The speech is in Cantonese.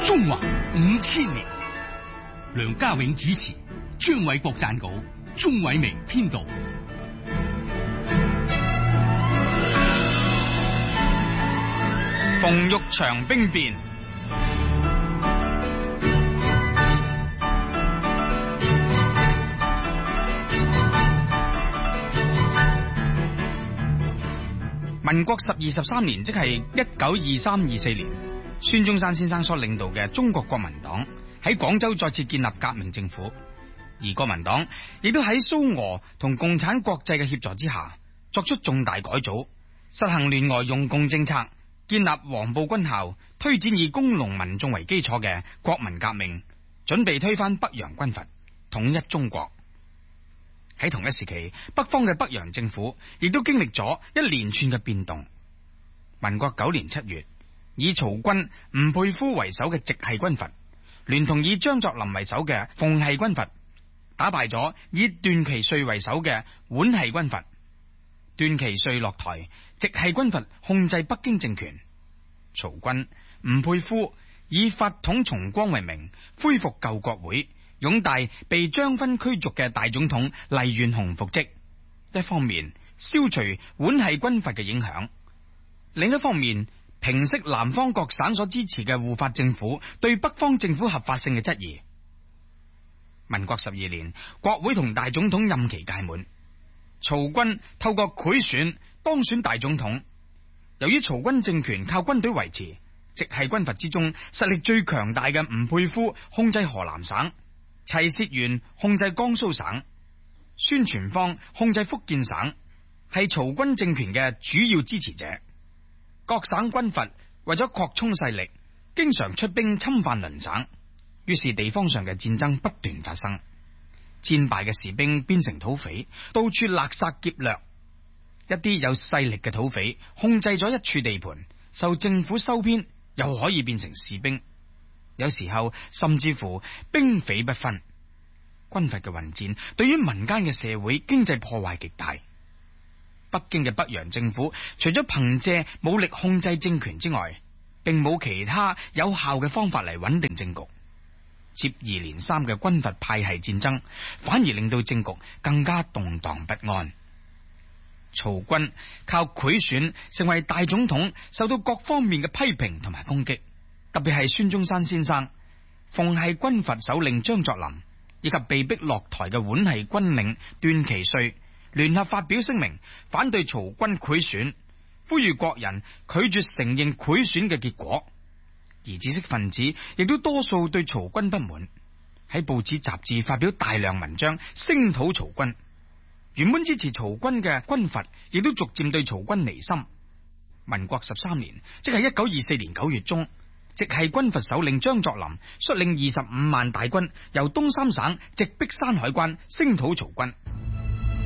中華5000年，梁家永主持，張偉國撰稿，鍾偉明編導。 馮玉祥兵變。民國12、13年，即係1923、24年，孫中山先生所領導嘅中國國民黨喺廣州再次建立革命政府，而國民黨亦都喺蘇俄同共產國際嘅協助之下，作出重大改組，實行聯俄容共政策，建立黃埔軍校，推展以工農民眾為基礎嘅國民革命，準備推翻北洋軍閥，統一中國。喺同一時期，北方嘅北洋政府亦都經歷咗一連串嘅變動。民國9年7月，以曹軍、吳佩孚為首嘅直系軍閥，聯同以張作霖為首嘅奉系軍閥，打敗咗以段祺瑞為首嘅皖系軍閥。段祺瑞落台，直系軍閥控制北京政權。曹軍、吳佩孚以法統崇光為名，恢復舊國會，擁戴被張勳驅逐嘅大總統黎元洪復職，一方面消除皖系軍閥嘅影響，另一方面平息南方各省所支持嘅護法政府對北方政府合法性嘅質疑。民國12年，國會同大總統任期屆滿，曹軍透過賄選當選大總統。由於曹軍政權靠軍隊維持，直系軍閥之中實力最強大嘅吳佩孚控制河南省，齊燮元控制江蘇省，孫傳芳控制福建省，係曹軍政權嘅主要支持者。各省軍閥為咗擴充勢力，經常出兵侵犯鄰省，於是地方上嘅戰爭不斷發生。戰敗嘅士兵變成土匪，到處勒殺劫掠。一啲有勢力嘅土匪控制咗一處地盤，受政府收編，又可以變成士兵。有時候甚至乎兵匪不分。軍閥嘅混戰對於民間嘅社會經濟破壞極大。北京嘅北洋政府除咗憑借武力控制政權之外，並冇其他有效嘅方法嚟穩定政局。接二連三嘅軍閥派系戰爭，反而令到政局更加動盪不安。曹軍靠賄選成為大總統，受到各方面嘅批評同埋攻擊，特別係孫中山先生、奉系軍閥首領張作霖以及被逼落台嘅皖系軍領段祺瑞聯合發表聲明，反對曹軍賄選，呼籲國人拒絕承認賄選嘅結果。而知識分子亦都多數對曹軍不滿，喺報紙雜誌發表大量文章聲討曹軍。原本支持曹軍嘅軍閥亦都逐漸對曹軍離心。民國13年，即係1924年9月中，直系軍閥首領張作霖率領25萬大軍由東三省直逼山海關，聲討曹軍。